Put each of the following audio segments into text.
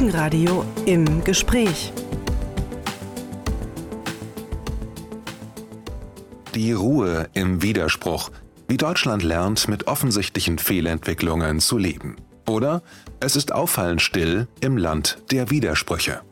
Folgenradio im Gespräch. Die Ruhe im Widerspruch, wie Deutschland lernt, mit offensichtlichen Fehlentwicklungen zu leben. Oder es ist auffallend still im Land der Widersprüche.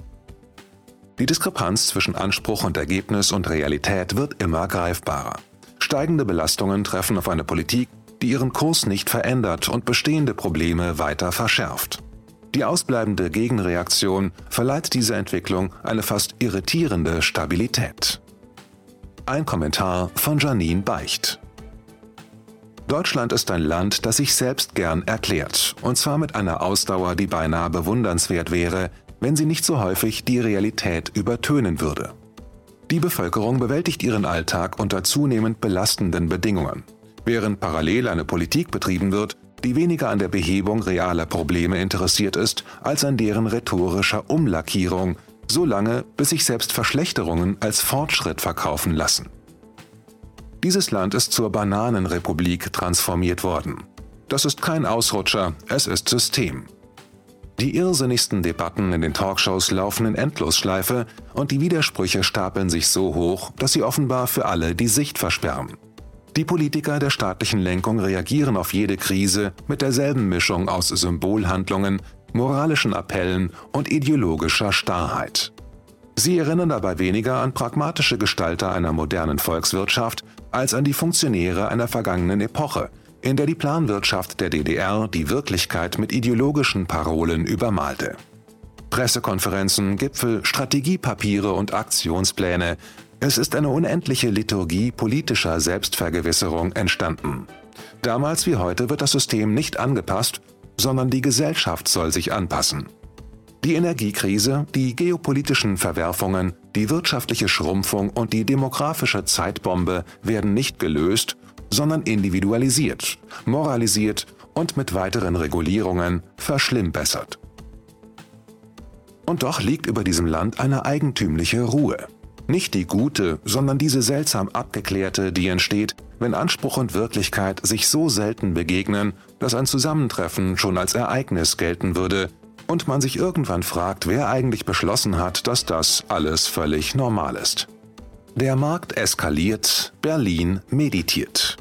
Die Diskrepanz zwischen Anspruch und Ergebnis und Realität wird immer greifbarer. Steigende Belastungen treffen auf eine Politik, die ihren Kurs nicht verändert und bestehende Probleme weiter verschärft. Die ausbleibende Gegenreaktion verleiht dieser Entwicklung eine fast irritierende Stabilität. Ein Kommentar von Janine Beicht. Deutschland ist ein Land, das sich selbst gern erklärt, und zwar mit einer Ausdauer, die beinahe bewundernswert wäre, wenn sie nicht so häufig die Realität übertönen würde. Die Bevölkerung bewältigt ihren Alltag unter zunehmend belastenden Bedingungen, während parallel eine Politik betrieben wird, die weniger an der Behebung realer Probleme interessiert ist, als an deren rhetorischer Umlackierung, solange bis sich selbst Verschlechterungen als Fortschritt verkaufen lassen. Dieses Land ist zur Bananenrepublik transformiert worden. Das ist kein Ausrutscher, es ist System. Die irrsinnigsten Debatten in den Talkshows laufen in Endlosschleife und die Widersprüche stapeln sich so hoch, dass sie offenbar für alle die Sicht versperren. Die Politiker der staatlichen Lenkung reagieren auf jede Krise mit derselben Mischung aus Symbolhandlungen, moralischen Appellen und ideologischer Starrheit. Sie erinnern dabei weniger an pragmatische Gestalter einer modernen Volkswirtschaft als an die Funktionäre einer vergangenen Epoche, in der die Planwirtschaft der DDR die Wirklichkeit mit ideologischen Parolen übermalte. Pressekonferenzen, Gipfel, Strategiepapiere und Aktionspläne – es ist eine unendliche Liturgie politischer Selbstvergewisserung entstanden. Damals wie heute wird das System nicht angepasst, sondern die Gesellschaft soll sich anpassen. Die Energiekrise, die geopolitischen Verwerfungen, die wirtschaftliche Schrumpfung und die demografische Zeitbombe werden nicht gelöst, sondern individualisiert, moralisiert und mit weiteren Regulierungen verschlimmbessert. Und doch liegt über diesem Land eine eigentümliche Ruhe. Nicht die gute, sondern diese seltsam abgeklärte, die entsteht, wenn Anspruch und Wirklichkeit sich so selten begegnen, dass ein Zusammentreffen schon als Ereignis gelten würde und man sich irgendwann fragt, wer eigentlich beschlossen hat, dass das alles völlig normal ist. Der Markt eskaliert, Berlin meditiert.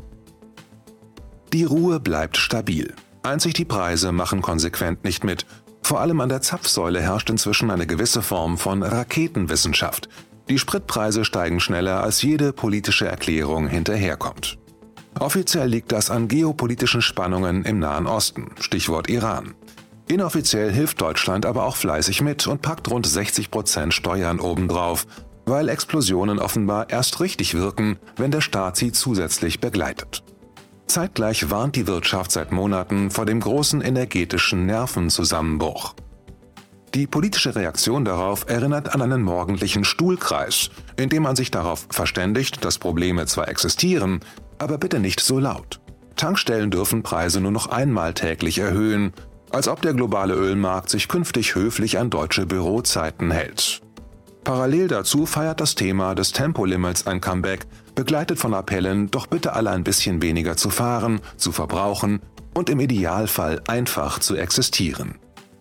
Die Ruhe bleibt stabil. Einzig die Preise machen konsequent nicht mit. Vor allem an der Zapfsäule herrscht inzwischen eine gewisse Form von Raketenwissenschaft. Die Spritpreise steigen schneller, als jede politische Erklärung hinterherkommt. Offiziell liegt das an geopolitischen Spannungen im Nahen Osten, Stichwort Iran. Inoffiziell hilft Deutschland aber auch fleißig mit und packt rund 60% Steuern obendrauf, weil Explosionen offenbar erst richtig wirken, wenn der Staat sie zusätzlich begleitet. Zeitgleich warnt die Wirtschaft seit Monaten vor dem großen energetischen Nervenzusammenbruch. Die politische Reaktion darauf erinnert an einen morgendlichen Stuhlkreis, in dem man sich darauf verständigt, dass Probleme zwar existieren, aber bitte nicht so laut. Tankstellen dürfen Preise nur noch einmal täglich erhöhen, als ob der globale Ölmarkt sich künftig höflich an deutsche Bürozeiten hält. Parallel dazu feiert das Thema des Tempolimits ein Comeback, begleitet von Appellen, doch bitte alle ein bisschen weniger zu fahren, zu verbrauchen und im Idealfall einfach zu existieren.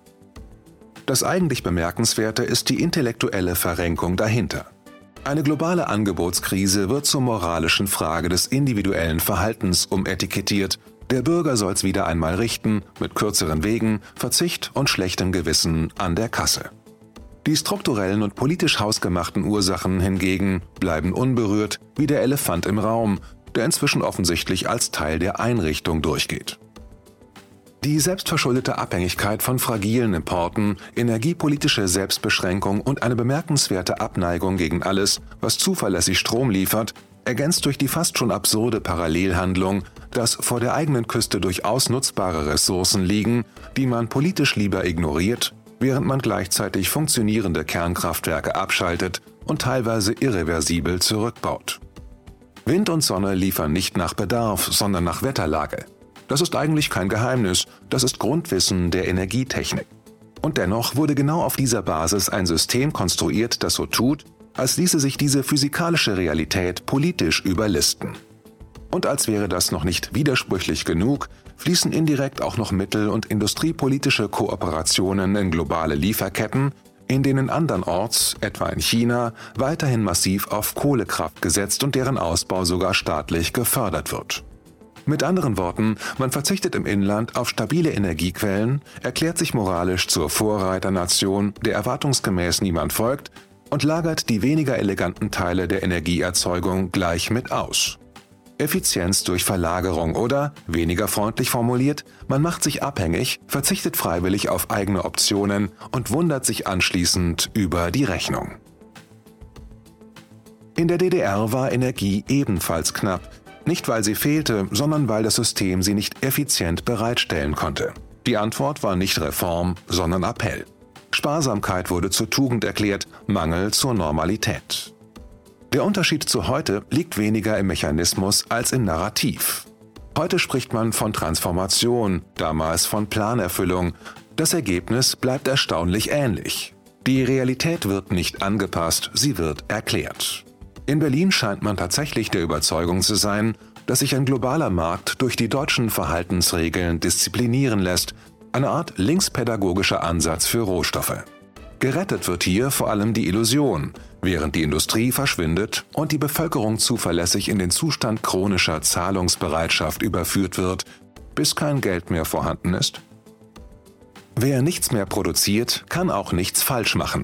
Das eigentlich Bemerkenswerte ist die intellektuelle Verrenkung dahinter. Eine globale Angebotskrise wird zur moralischen Frage des individuellen Verhaltens umetikettiert. Der Bürger soll's wieder einmal richten, mit kürzeren Wegen, Verzicht und schlechtem Gewissen an der Kasse. Die strukturellen und politisch hausgemachten Ursachen hingegen bleiben unberührt wie der Elefant im Raum, der inzwischen offensichtlich als Teil der Einrichtung durchgeht. Die selbstverschuldete Abhängigkeit von fragilen Importen, energiepolitische Selbstbeschränkung und eine bemerkenswerte Abneigung gegen alles, was zuverlässig Strom liefert, ergänzt durch die fast schon absurde Parallelhandlung, dass vor der eigenen Küste durchaus nutzbare Ressourcen liegen, die man politisch lieber ignoriert, während man gleichzeitig funktionierende Kernkraftwerke abschaltet und teilweise irreversibel zurückbaut. Wind und Sonne liefern nicht nach Bedarf, sondern nach Wetterlage. Das ist eigentlich kein Geheimnis, das ist Grundwissen der Energietechnik. Und dennoch wurde genau auf dieser Basis ein System konstruiert, das so tut, als ließe sich diese physikalische Realität politisch überlisten. Und als wäre das noch nicht widersprüchlich genug, fließen indirekt auch noch mittel- und industriepolitische Kooperationen in globale Lieferketten, in denen andernorts, etwa in China, weiterhin massiv auf Kohlekraft gesetzt und deren Ausbau sogar staatlich gefördert wird. Mit anderen Worten, man verzichtet im Inland auf stabile Energiequellen, erklärt sich moralisch zur Vorreiternation, der erwartungsgemäß niemand folgt, und lagert die weniger eleganten Teile der Energieerzeugung gleich mit aus. Effizienz durch Verlagerung oder, weniger freundlich formuliert, man macht sich abhängig, verzichtet freiwillig auf eigene Optionen und wundert sich anschließend über die Rechnung. In der DDR war Energie ebenfalls knapp, nicht weil sie fehlte, sondern weil das System sie nicht effizient bereitstellen konnte. Die Antwort war nicht Reform, sondern Appell. Sparsamkeit wurde zur Tugend erklärt, Mangel zur Normalität. Der Unterschied zu heute liegt weniger im Mechanismus als im Narrativ. Heute spricht man von Transformation, damals von Planerfüllung. Das Ergebnis bleibt erstaunlich ähnlich. Die Realität wird nicht angepasst, sie wird erklärt. In Berlin scheint man tatsächlich der Überzeugung zu sein, dass sich ein globaler Markt durch die deutschen Verhaltensregeln disziplinieren lässt, eine Art linkspädagogischer Ansatz für Rohstoffe. Gerettet wird hier vor allem die Illusion, während die Industrie verschwindet und die Bevölkerung zuverlässig in den Zustand chronischer Zahlungsbereitschaft überführt wird, bis kein Geld mehr vorhanden ist. Wer nichts mehr produziert, kann auch nichts falsch machen.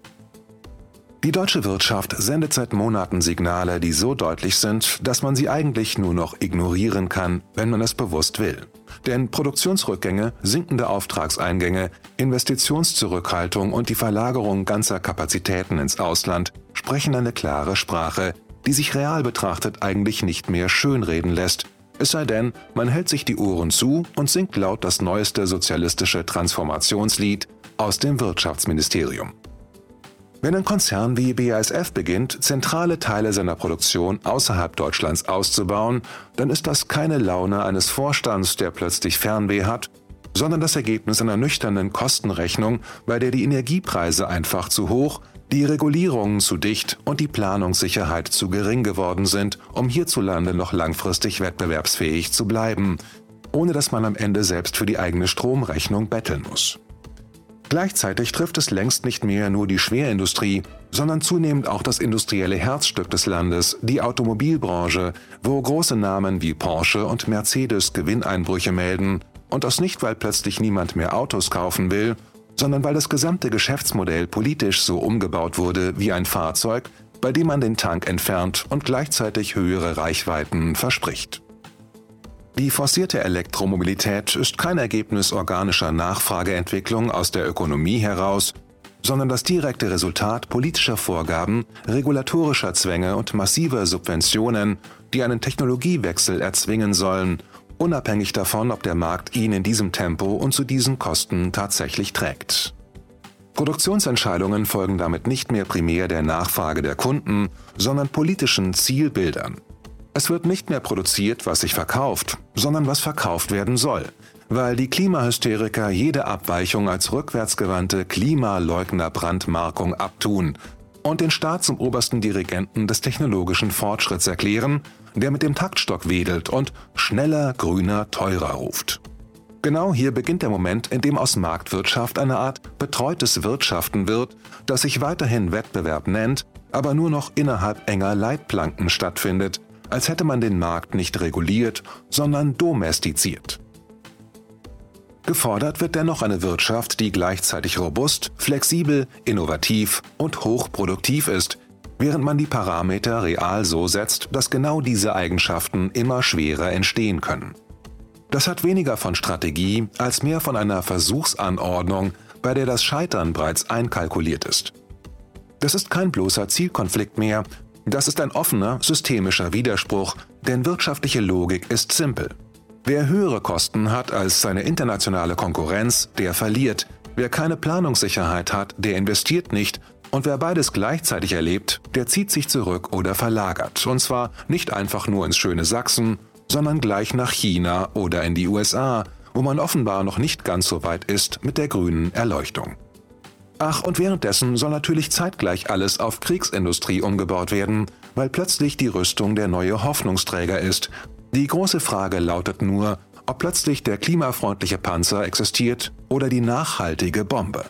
Die deutsche Wirtschaft sendet seit Monaten Signale, die so deutlich sind, dass man sie eigentlich nur noch ignorieren kann, wenn man es bewusst will. Denn Produktionsrückgänge, sinkende Auftragseingänge, Investitionszurückhaltung und die Verlagerung ganzer Kapazitäten ins Ausland sprechen eine klare Sprache, die sich real betrachtet eigentlich nicht mehr schönreden lässt, es sei denn, man hält sich die Ohren zu und singt laut das neueste sozialistische Transformationslied aus dem Wirtschaftsministerium. Wenn ein Konzern wie BASF beginnt, zentrale Teile seiner Produktion außerhalb Deutschlands auszubauen, dann ist das keine Laune eines Vorstands, der plötzlich Fernweh hat, sondern das Ergebnis einer nüchternen Kostenrechnung, bei der die Energiepreise einfach zu hoch, die Regulierungen zu dicht und die Planungssicherheit zu gering geworden sind, um hierzulande noch langfristig wettbewerbsfähig zu bleiben, ohne dass man am Ende selbst für die eigene Stromrechnung betteln muss. Gleichzeitig trifft es längst nicht mehr nur die Schwerindustrie, sondern zunehmend auch das industrielle Herzstück des Landes, die Automobilbranche, wo große Namen wie Porsche und Mercedes Gewinneinbrüche melden, und das nicht, weil plötzlich niemand mehr Autos kaufen will, sondern weil das gesamte Geschäftsmodell politisch so umgebaut wurde wie ein Fahrzeug, bei dem man den Tank entfernt und gleichzeitig höhere Reichweiten verspricht. Die forcierte Elektromobilität ist kein Ergebnis organischer Nachfrageentwicklung aus der Ökonomie heraus, sondern das direkte Resultat politischer Vorgaben, regulatorischer Zwänge und massiver Subventionen, die einen Technologiewechsel erzwingen sollen, unabhängig davon, ob der Markt ihn in diesem Tempo und zu diesen Kosten tatsächlich trägt. Produktionsentscheidungen folgen damit nicht mehr primär der Nachfrage der Kunden, sondern politischen Zielbildern. Es wird nicht mehr produziert, was sich verkauft, sondern was verkauft werden soll, weil die Klimahysteriker jede Abweichung als rückwärtsgewandte Klimaleugner-Brandmarkung abtun und den Staat zum obersten Dirigenten des technologischen Fortschritts erklären, der mit dem Taktstock wedelt und schneller, grüner, teurer ruft. Genau hier beginnt der Moment, in dem aus Marktwirtschaft eine Art betreutes Wirtschaften wird, das sich weiterhin Wettbewerb nennt, aber nur noch innerhalb enger Leitplanken stattfindet, als hätte man den Markt nicht reguliert, sondern domestiziert. Gefordert wird dennoch eine Wirtschaft, die gleichzeitig robust, flexibel, innovativ und hochproduktiv ist, während man die Parameter real so setzt, dass genau diese Eigenschaften immer schwerer entstehen können. Das hat weniger von Strategie als mehr von einer Versuchsanordnung, bei der das Scheitern bereits einkalkuliert ist. Das ist kein bloßer Zielkonflikt mehr, das ist ein offener, systemischer Widerspruch, denn wirtschaftliche Logik ist simpel. Wer höhere Kosten hat als seine internationale Konkurrenz, der verliert. Wer keine Planungssicherheit hat, der investiert nicht. Und wer beides gleichzeitig erlebt, der zieht sich zurück oder verlagert. Und zwar nicht einfach nur ins schöne Sachsen, sondern gleich nach China oder in die USA, wo man offenbar noch nicht ganz so weit ist mit der grünen Erleuchtung. Ach, und währenddessen soll natürlich zeitgleich alles auf Kriegsindustrie umgebaut werden, weil plötzlich die Rüstung der neue Hoffnungsträger ist. Die große Frage lautet nur, ob plötzlich der klimafreundliche Panzer existiert oder die nachhaltige Bombe.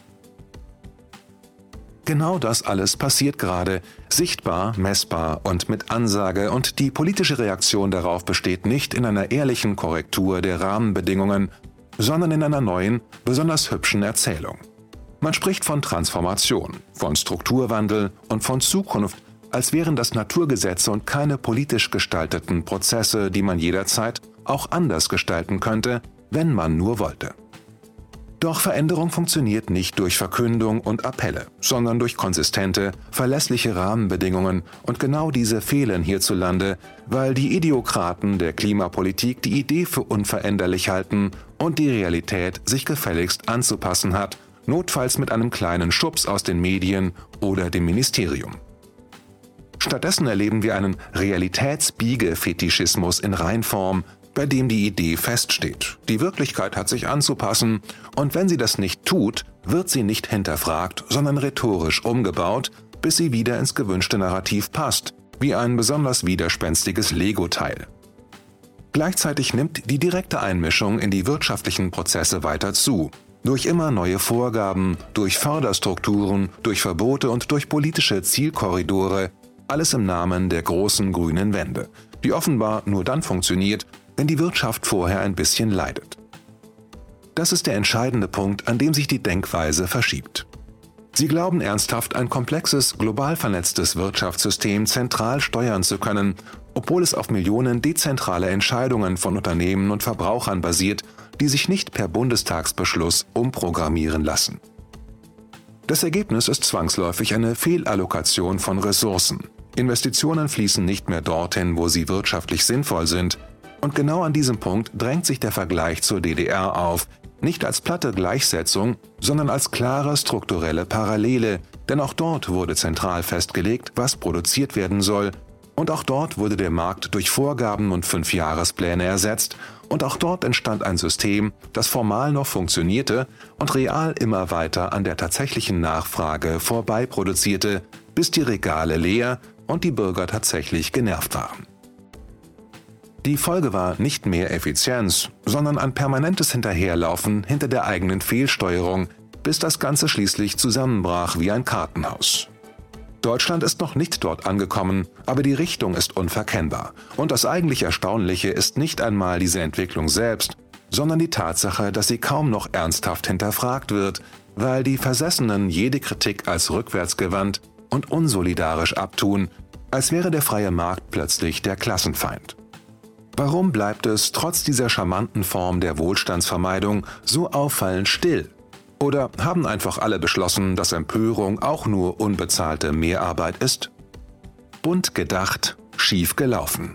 Genau das alles passiert gerade, sichtbar, messbar und mit Ansage, und die politische Reaktion darauf besteht nicht in einer ehrlichen Korrektur der Rahmenbedingungen, sondern in einer neuen, besonders hübschen Erzählung. Man spricht von Transformation, von Strukturwandel und von Zukunft, als wären das Naturgesetze und keine politisch gestalteten Prozesse, die man jederzeit auch anders gestalten könnte, wenn man nur wollte. Doch Veränderung funktioniert nicht durch Verkündung und Appelle, sondern durch konsistente, verlässliche Rahmenbedingungen, und genau diese fehlen hierzulande, weil die Idiokraten der Klimapolitik die Idee für unveränderlich halten und die Realität sich gefälligst anzupassen hat, notfalls mit einem kleinen Schubs aus den Medien oder dem Ministerium. Stattdessen erleben wir einen Realitätsbiege-Fetischismus in Reinform, bei dem die Idee feststeht. Die Wirklichkeit hat sich anzupassen, und wenn sie das nicht tut, wird sie nicht hinterfragt, sondern rhetorisch umgebaut, bis sie wieder ins gewünschte Narrativ passt, wie ein besonders widerspenstiges Lego-Teil. Gleichzeitig nimmt die direkte Einmischung in die wirtschaftlichen Prozesse weiter zu, durch immer neue Vorgaben, durch Förderstrukturen, durch Verbote und durch politische Zielkorridore, alles im Namen der großen grünen Wende, die offenbar nur dann funktioniert, wenn die Wirtschaft vorher ein bisschen leidet. Das ist der entscheidende Punkt, an dem sich die Denkweise verschiebt. Sie glauben ernsthaft, ein komplexes, global vernetztes Wirtschaftssystem zentral steuern zu können, obwohl es auf Millionen dezentrale Entscheidungen von Unternehmen und Verbrauchern basiert, die sich nicht per Bundestagsbeschluss umprogrammieren lassen. Das Ergebnis ist zwangsläufig eine Fehlallokation von Ressourcen. Investitionen fließen nicht mehr dorthin, wo sie wirtschaftlich sinnvoll sind. Und genau an diesem Punkt drängt sich der Vergleich zur DDR auf, nicht als platte Gleichsetzung, sondern als klare strukturelle Parallele, denn auch dort wurde zentral festgelegt, was produziert werden soll, und auch dort wurde der Markt durch Vorgaben und 5-Jahrespläne ersetzt, und auch dort entstand ein System, das formal noch funktionierte und real immer weiter an der tatsächlichen Nachfrage vorbei produzierte, bis die Regale leer und die Bürger tatsächlich genervt waren. Die Folge war nicht mehr Effizienz, sondern ein permanentes Hinterherlaufen hinter der eigenen Fehlsteuerung, bis das Ganze schließlich zusammenbrach wie ein Kartenhaus. Deutschland ist noch nicht dort angekommen, aber die Richtung ist unverkennbar. Und das eigentlich Erstaunliche ist nicht einmal diese Entwicklung selbst, sondern die Tatsache, dass sie kaum noch ernsthaft hinterfragt wird, weil die Versessenen jede Kritik als rückwärtsgewandt und unsolidarisch abtun, als wäre der freie Markt plötzlich der Klassenfeind. Warum bleibt es trotz dieser charmanten Form der Wohlstandsvermeidung so auffallend still? Oder haben einfach alle beschlossen, dass Empörung auch nur unbezahlte Mehrarbeit ist? Bunt gedacht, schief gelaufen.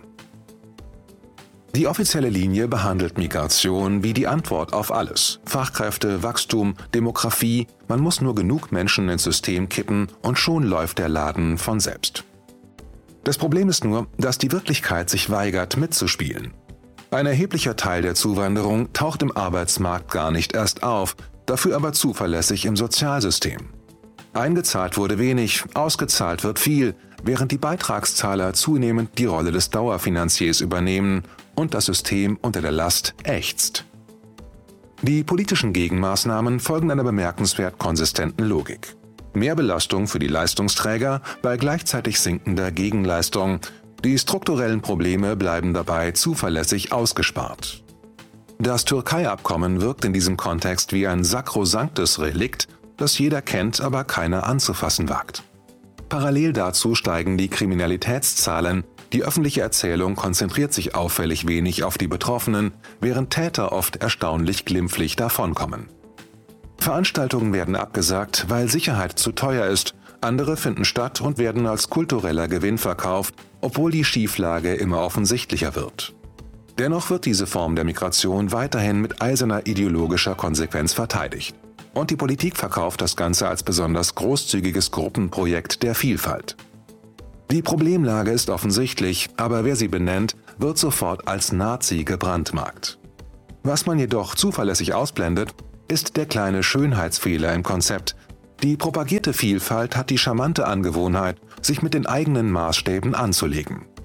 Die offizielle Linie behandelt Migration wie die Antwort auf alles. Fachkräfte, Wachstum, Demografie, man muss nur genug Menschen ins System kippen und schon läuft der Laden von selbst. Das Problem ist nur, dass die Wirklichkeit sich weigert, mitzuspielen. Ein erheblicher Teil der Zuwanderung taucht im Arbeitsmarkt gar nicht erst auf, dafür aber zuverlässig im Sozialsystem. Eingezahlt wurde wenig, ausgezahlt wird viel, während die Beitragszahler zunehmend die Rolle des Dauerfinanziers übernehmen und das System unter der Last ächzt. Die politischen Gegenmaßnahmen folgen einer bemerkenswert konsistenten Logik. Mehr Belastung für die Leistungsträger bei gleichzeitig sinkender Gegenleistung. Die strukturellen Probleme bleiben dabei zuverlässig ausgespart. Das Türkei-Abkommen wirkt in diesem Kontext wie ein sakrosanktes Relikt, das jeder kennt, aber keiner anzufassen wagt. Parallel dazu steigen die Kriminalitätszahlen, die öffentliche Erzählung konzentriert sich auffällig wenig auf die Betroffenen, während Täter oft erstaunlich glimpflich davonkommen. Veranstaltungen werden abgesagt, weil Sicherheit zu teuer ist, andere finden statt und werden als kultureller Gewinn verkauft, obwohl die Schieflage immer offensichtlicher wird. Dennoch wird diese Form der Migration weiterhin mit eiserner ideologischer Konsequenz verteidigt. Und die Politik verkauft das Ganze als besonders großzügiges Gruppenprojekt der Vielfalt. Die Problemlage ist offensichtlich, aber wer sie benennt, wird sofort als Nazi gebrandmarkt. Was man jedoch zuverlässig ausblendet, ist der kleine Schönheitsfehler im Konzept. Die propagierte Vielfalt hat die charmante Angewohnheit, sich mit den eigenen Maßstäben anzulegen.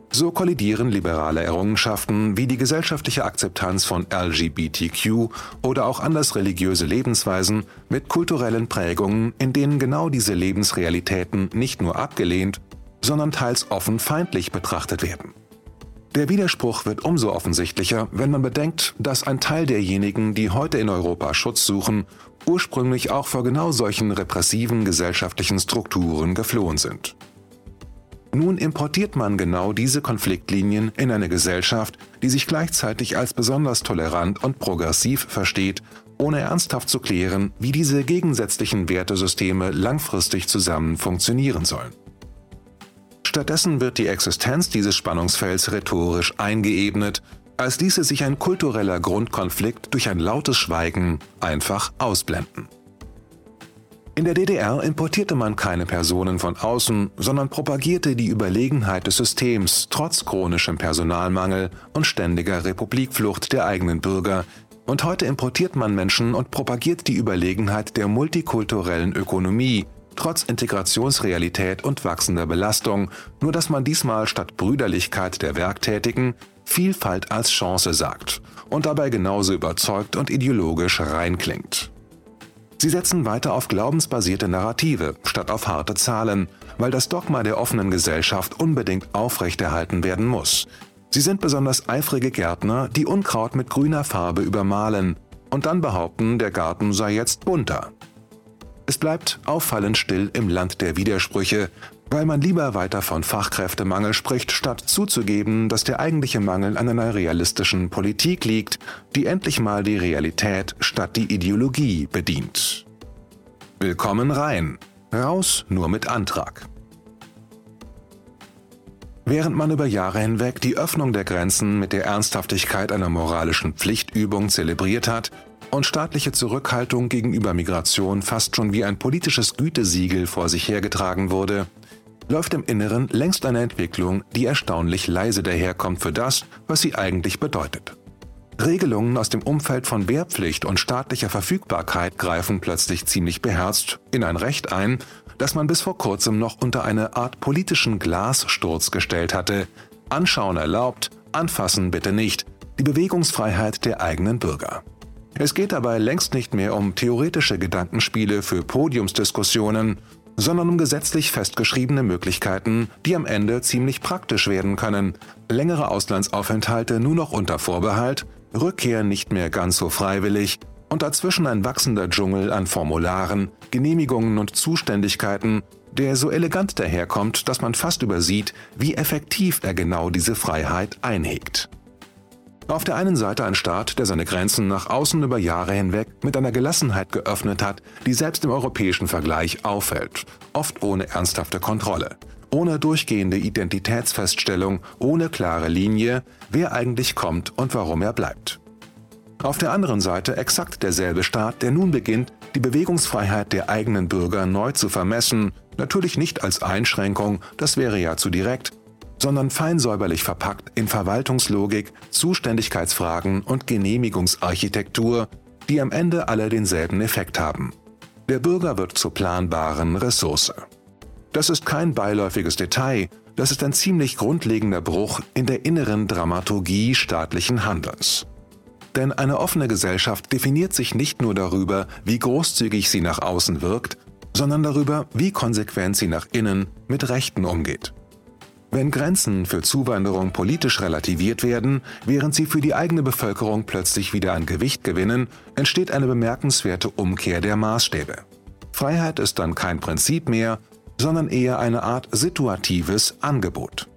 So kollidieren liberale Errungenschaften wie die gesellschaftliche Akzeptanz von LGBTQ oder auch andersreligiöse Lebensweisen mit kulturellen Prägungen, in denen genau diese Lebensrealitäten nicht nur abgelehnt, sondern teils offen feindlich betrachtet werden. Der Widerspruch wird umso offensichtlicher, wenn man bedenkt, dass ein Teil derjenigen, die heute in Europa Schutz suchen, ursprünglich auch vor genau solchen repressiven gesellschaftlichen Strukturen geflohen sind. Nun importiert man genau diese Konfliktlinien in eine Gesellschaft, die sich gleichzeitig als besonders tolerant und progressiv versteht, ohne ernsthaft zu klären, wie diese gegensätzlichen Wertesysteme langfristig zusammen funktionieren sollen. Stattdessen wird die Existenz dieses Spannungsfelds rhetorisch eingeebnet, als ließe sich ein kultureller Grundkonflikt durch ein lautes Schweigen einfach ausblenden. In der DDR importierte man keine Personen von außen, sondern propagierte die Überlegenheit des Systems trotz chronischem Personalmangel und ständiger Republikflucht der eigenen Bürger. Und heute importiert man Menschen und propagiert die Überlegenheit der multikulturellen Ökonomie, trotz Integrationsrealität und wachsender Belastung, nur dass man diesmal statt Brüderlichkeit der Werktätigen Vielfalt als Chance sagt und dabei genauso überzeugt und ideologisch reinklingt. Sie setzen weiter auf glaubensbasierte Narrative statt auf harte Zahlen, weil das Dogma der offenen Gesellschaft unbedingt aufrechterhalten werden muss. Sie sind besonders eifrige Gärtner, die Unkraut mit grüner Farbe übermalen und dann behaupten, der Garten sei jetzt bunter. Es bleibt auffallend still im Land der Widersprüche, weil man lieber weiter von Fachkräftemangel spricht, statt zuzugeben, dass der eigentliche Mangel an einer realistischen Politik liegt, die endlich mal die Realität statt die Ideologie bedient. Willkommen rein, raus nur mit Antrag. Während man über Jahre hinweg die Öffnung der Grenzen mit der Ernsthaftigkeit einer moralischen Pflichtübung zelebriert hat und staatliche Zurückhaltung gegenüber Migration fast schon wie ein politisches Gütesiegel vor sich hergetragen wurde, läuft im Inneren längst eine Entwicklung, die erstaunlich leise daherkommt für das, was sie eigentlich bedeutet. Regelungen aus dem Umfeld von Wehrpflicht und staatlicher Verfügbarkeit greifen plötzlich ziemlich beherzt in ein Recht ein, das man bis vor kurzem noch unter eine Art politischen Glassturz gestellt hatte. Anschauen erlaubt, anfassen bitte nicht, die Bewegungsfreiheit der eigenen Bürger. Es geht dabei längst nicht mehr um theoretische Gedankenspiele für Podiumsdiskussionen, sondern um gesetzlich festgeschriebene Möglichkeiten, die am Ende ziemlich praktisch werden können. Längere Auslandsaufenthalte nur noch unter Vorbehalt, Rückkehr nicht mehr ganz so freiwillig und dazwischen ein wachsender Dschungel an Formularen, Genehmigungen und Zuständigkeiten, der so elegant daherkommt, dass man fast übersieht, wie effektiv er genau diese Freiheit einhegt. Auf der einen Seite ein Staat, der seine Grenzen nach außen über Jahre hinweg mit einer Gelassenheit geöffnet hat, die selbst im europäischen Vergleich auffällt, oft ohne ernsthafte Kontrolle, ohne durchgehende Identitätsfeststellung, ohne klare Linie, wer eigentlich kommt und warum er bleibt. Auf der anderen Seite exakt derselbe Staat, der nun beginnt, die Bewegungsfreiheit der eigenen Bürger neu zu vermessen, natürlich nicht als Einschränkung, das wäre ja zu direkt, sondern fein säuberlich verpackt in Verwaltungslogik, Zuständigkeitsfragen und Genehmigungsarchitektur, die am Ende alle denselben Effekt haben. Der Bürger wird zur planbaren Ressource. Das ist kein beiläufiges Detail, das ist ein ziemlich grundlegender Bruch in der inneren Dramaturgie staatlichen Handelns. Denn eine offene Gesellschaft definiert sich nicht nur darüber, wie großzügig sie nach außen wirkt, sondern darüber, wie konsequent sie nach innen mit Rechten umgeht. Wenn Grenzen für Zuwanderung politisch relativiert werden, während sie für die eigene Bevölkerung plötzlich wieder an Gewicht gewinnen, entsteht eine bemerkenswerte Umkehr der Maßstäbe. Freiheit ist dann kein Prinzip mehr, sondern eher eine Art situatives Angebot.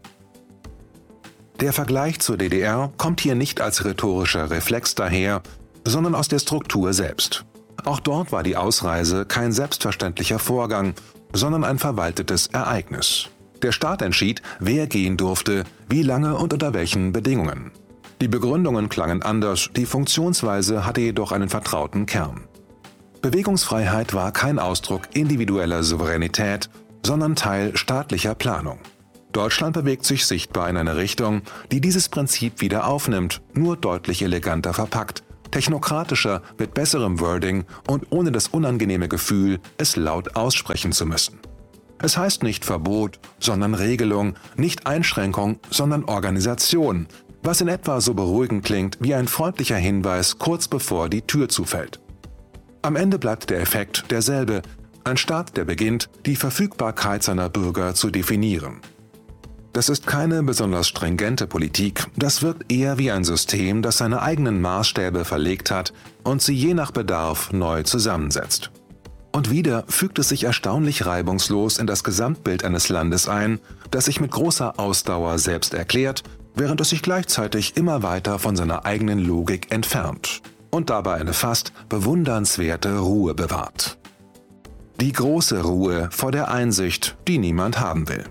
Der Vergleich zur DDR kommt hier nicht als rhetorischer Reflex daher, sondern aus der Struktur selbst. Auch dort war die Ausreise kein selbstverständlicher Vorgang, sondern ein verwaltetes Ereignis. Der Staat entschied, wer gehen durfte, wie lange und unter welchen Bedingungen. Die Begründungen klangen anders, die Funktionsweise hatte jedoch einen vertrauten Kern. Bewegungsfreiheit war kein Ausdruck individueller Souveränität, sondern Teil staatlicher Planung. Deutschland bewegt sich sichtbar in eine Richtung, die dieses Prinzip wieder aufnimmt, nur deutlich eleganter verpackt, technokratischer, mit besserem Wording und ohne das unangenehme Gefühl, es laut aussprechen zu müssen. Es heißt nicht Verbot, sondern Regelung, nicht Einschränkung, sondern Organisation, was in etwa so beruhigend klingt wie ein freundlicher Hinweis kurz bevor die Tür zufällt. Am Ende bleibt der Effekt derselbe, ein Staat, der beginnt, die Verfügbarkeit seiner Bürger zu definieren. Das ist keine besonders stringente Politik, das wirkt eher wie ein System, das seine eigenen Maßstäbe verlegt hat und sie je nach Bedarf neu zusammensetzt. Und wieder fügt es sich erstaunlich reibungslos in das Gesamtbild eines Landes ein, das sich mit großer Ausdauer selbst erklärt, während es sich gleichzeitig immer weiter von seiner eigenen Logik entfernt und dabei eine fast bewundernswerte Ruhe bewahrt. Die große Ruhe vor der Einsicht, die niemand haben will.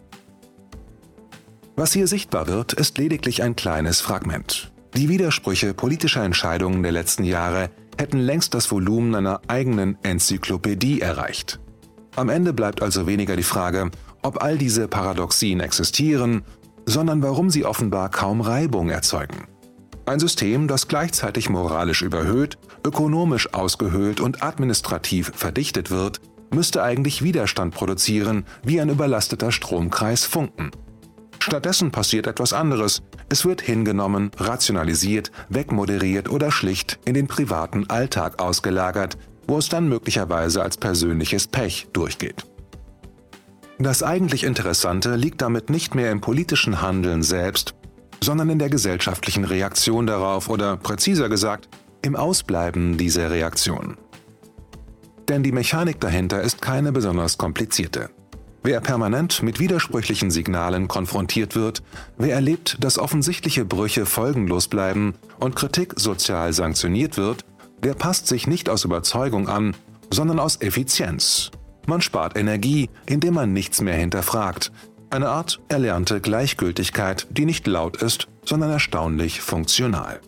Was hier sichtbar wird, ist lediglich ein kleines Fragment. Die Widersprüche politischer Entscheidungen der letzten Jahre hätten längst das Volumen einer eigenen Enzyklopädie erreicht. Am Ende bleibt also weniger die Frage, ob all diese Paradoxien existieren, sondern warum sie offenbar kaum Reibung erzeugen. Ein System, das gleichzeitig moralisch überhöht, ökonomisch ausgehöhlt und administrativ verdichtet wird, müsste eigentlich Widerstand produzieren, wie ein überlasteter Stromkreis funken. Stattdessen passiert etwas anderes. Es wird hingenommen, rationalisiert, wegmoderiert oder schlicht in den privaten Alltag ausgelagert, wo es dann möglicherweise als persönliches Pech durchgeht. Das eigentlich Interessante liegt damit nicht mehr im politischen Handeln selbst, sondern in der gesellschaftlichen Reaktion darauf oder, präziser gesagt, im Ausbleiben dieser Reaktion. Denn die Mechanik dahinter ist keine besonders komplizierte. Wer permanent mit widersprüchlichen Signalen konfrontiert wird, wer erlebt, dass offensichtliche Brüche folgenlos bleiben und Kritik sozial sanktioniert wird, der passt sich nicht aus Überzeugung an, sondern aus Effizienz. Man spart Energie, indem man nichts mehr hinterfragt. Eine Art erlernte Gleichgültigkeit, die nicht laut ist, sondern erstaunlich funktional.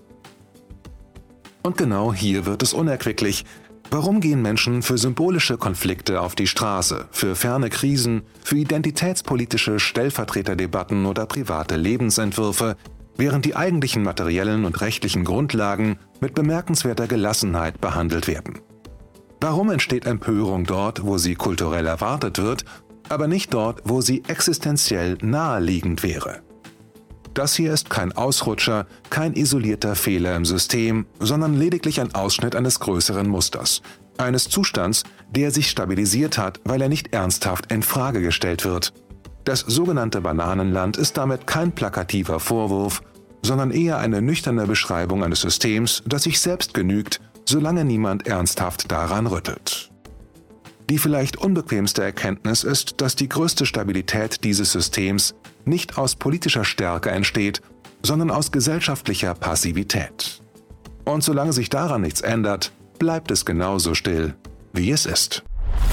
Und genau hier wird es unerquicklich. Warum gehen Menschen für symbolische Konflikte auf die Straße, für ferne Krisen, für identitätspolitische Stellvertreterdebatten oder private Lebensentwürfe, während die eigentlichen materiellen und rechtlichen Grundlagen mit bemerkenswerter Gelassenheit behandelt werden? Warum entsteht Empörung dort, wo sie kulturell erwartet wird, aber nicht dort, wo sie existenziell naheliegend wäre? Das hier ist kein Ausrutscher, kein isolierter Fehler im System, sondern lediglich ein Ausschnitt eines größeren Musters, eines Zustands, der sich stabilisiert hat, weil er nicht ernsthaft in Frage gestellt wird. Das sogenannte Bananenland ist damit kein plakativer Vorwurf, sondern eher eine nüchterne Beschreibung eines Systems, das sich selbst genügt, solange niemand ernsthaft daran rüttelt. Die vielleicht unbequemste Erkenntnis ist, dass die größte Stabilität dieses Systems nicht aus politischer Stärke entsteht, sondern aus gesellschaftlicher Passivität. Und solange sich daran nichts ändert, bleibt es genauso still, wie es ist.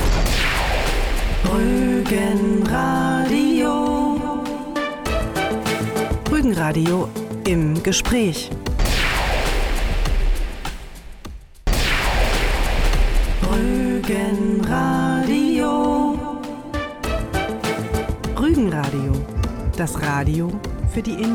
Rügenradio. Rügenradio im Gespräch. Rügenradio. Rügenradio. Das Radio für die